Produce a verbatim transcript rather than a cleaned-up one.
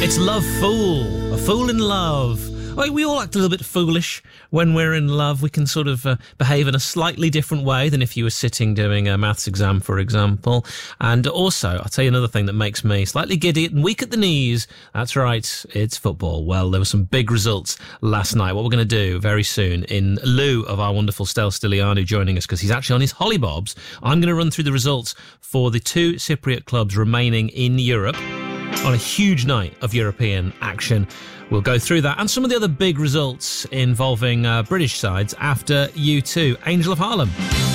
It's Love Fool, a fool in love. I mean, we all act a little bit foolish when we're in love. We can sort of uh, behave in a slightly different way than if you were sitting doing a maths exam, for example. And also, I'll tell you another thing that makes me slightly giddy and weak at the knees. That's right, it's football. Well, there were some big results last night. What we're going to do very soon, in lieu of our wonderful Stel Stilianou joining us, because he's actually on his hollybobs, I'm going to run through the results for the two Cypriot clubs remaining in Europe on a huge night of European action. We'll go through that and some of the other big results involving uh, British sides after U two. Angel of Harlem.